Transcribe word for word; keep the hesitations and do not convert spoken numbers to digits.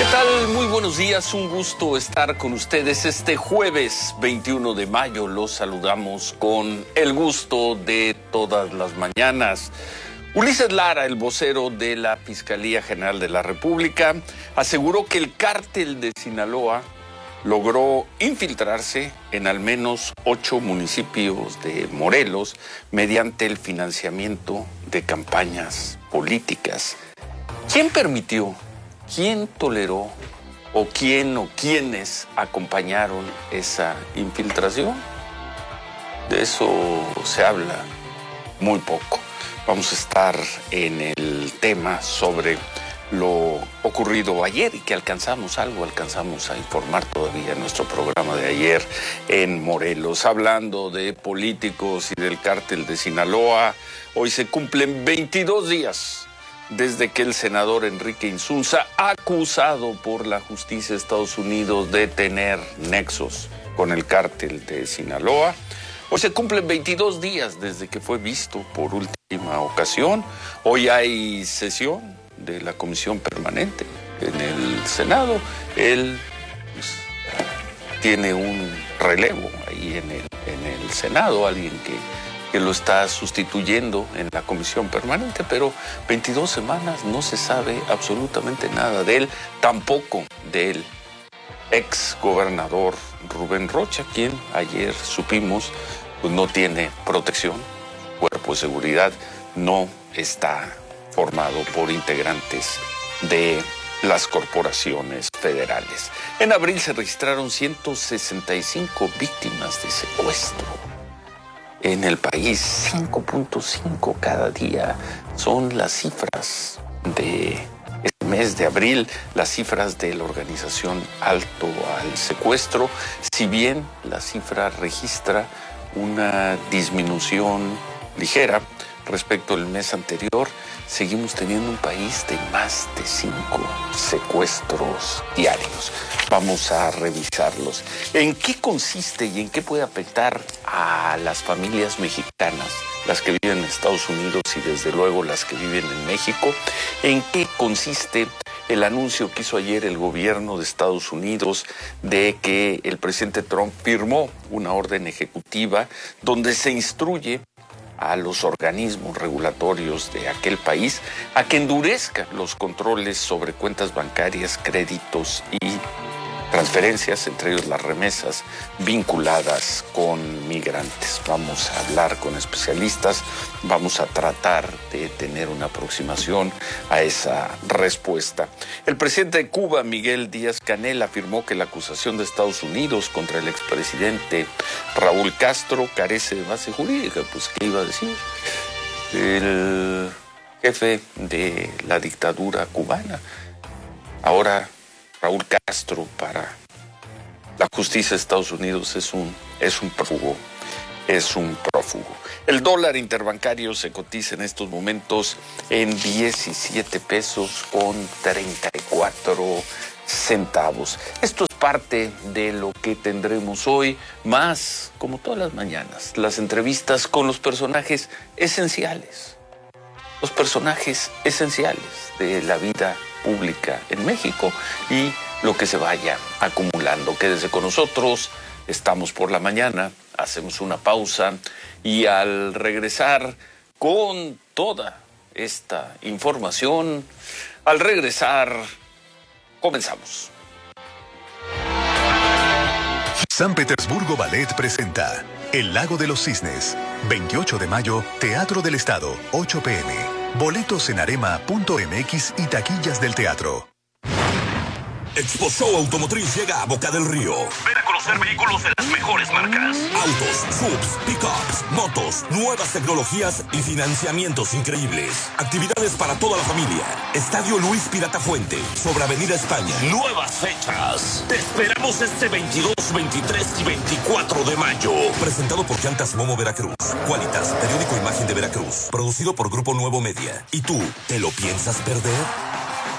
¿Qué tal? Muy buenos días, un gusto estar con ustedes este jueves veintiuno de mayo. Los saludamos con el gusto de todas las mañanas. Ulises Lara, el vocero de la Fiscalía General de la República, aseguró que el cártel de Sinaloa logró infiltrarse en al menos ocho municipios de Morelos mediante el financiamiento de campañas políticas. ¿Quién permitió, quién toleró o quién o quiénes acompañaron esa infiltración? De eso se habla muy poco. Vamos a estar en el tema sobre lo ocurrido ayer y que alcanzamos algo, alcanzamos a informar todavía en nuestro programa de ayer en Morelos. Hablando de políticos y del cártel de Sinaloa, hoy se cumplen veintidós días desde que el senador Enrique Insunza, acusado por la justicia de Estados Unidos de tener nexos con el cártel de Sinaloa, hoy se cumplen veintidós días desde que fue visto por última ocasión. Hoy hay sesión de la Comisión Permanente en el Senado. Él pues, tiene un relevo ahí en el, en el Senado, alguien que, que lo está sustituyendo en la Comisión Permanente, pero veintidós semanas no se sabe absolutamente nada de él, tampoco del ex gobernador Rubén Rocha, quien ayer supimos pues, no tiene protección, cuerpo de seguridad no está formado por integrantes de las corporaciones federales. En abril se registraron ciento sesenta y cinco víctimas de secuestro en el país, cinco punto cinco cada día. Son las cifras de este mes de abril, las cifras de la organización Alto al Secuestro. Si bien la cifra registra una disminución ligera respecto al mes anterior, seguimos teniendo un país de más de cinco secuestros diarios. Vamos a revisarlos. ¿En qué consiste y en qué puede afectar a las familias mexicanas, las que viven en Estados Unidos y desde luego las que viven en México? ¿En qué consiste el anuncio que hizo ayer el gobierno de Estados Unidos de que el presidente Trump firmó una orden ejecutiva donde se instruye a los organismos regulatorios de aquel país a que endurezcan los controles sobre cuentas bancarias, créditos y transferencias, entre ellos las remesas vinculadas con migrantes? Vamos a hablar con especialistas, vamos a tratar de tener una aproximación a esa respuesta. El presidente de Cuba, Miguel Díaz-Canel, afirmó que la acusación de Estados Unidos contra el expresidente Raúl Castro carece de base jurídica. Pues, ¿qué iba a decir? El jefe de la dictadura cubana, ahora Raúl Castro, para la justicia de Estados Unidos es un, es un prófugo, es un prófugo. El dólar interbancario se cotiza en estos momentos en diecisiete pesos con treinta y cuatro centavos. Esto es parte de lo que tendremos hoy, más, como todas las mañanas, las entrevistas con los personajes esenciales, los personajes esenciales de la vida pública en México y lo que se vaya acumulando. Quédese con nosotros, estamos por la mañana, hacemos una pausa y al regresar con toda esta información, al regresar, comenzamos. San Petersburgo Ballet presenta El Lago de los Cisnes, veintiocho de mayo, Teatro del Estado, ocho p m Boletos en arema punto m x y taquillas del teatro. Expo Show Automotriz llega a Boca del Río. Ven a conocer vehículos de las mejores marcas. Autos, subs, pickups, motos, nuevas tecnologías y financiamientos increíbles. Actividades para toda la familia. Estadio Luis Pirata Fuente, sobre Avenida España. Nuevas fechas. Te esperamos este veintidós, veintitrés y veinticuatro de mayo. Presentado por Llantas Momo Veracruz. Qualitas, periódico Imagen de Veracruz. Producido por Grupo Nuevo Media. ¿Y tú, te lo piensas perder?